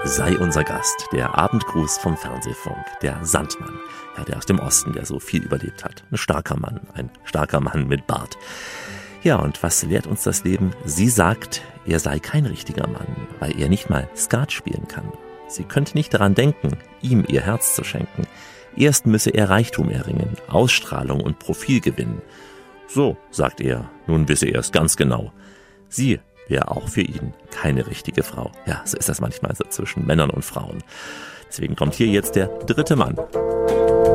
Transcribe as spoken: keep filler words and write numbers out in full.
sei unser Gast, der Abendgruß vom Fernsehfunk, der Sandmann, ja, der aus dem Osten, der so viel überlebt hat. Ein starker Mann, ein starker Mann mit Bart. Ja, und was lehrt uns das Leben? Sie sagt, er sei kein richtiger Mann, weil er nicht mal Skat spielen kann. Sie könnte nicht daran denken, ihm ihr Herz zu schenken. Erst müsse er Reichtum erringen, Ausstrahlung und Profil gewinnen. So, sagt er, nun wisse er es ganz genau. Sie wäre auch für ihn keine richtige Frau. Ja, so ist das manchmal so zwischen Männern und Frauen. Deswegen kommt hier jetzt der dritte Mann.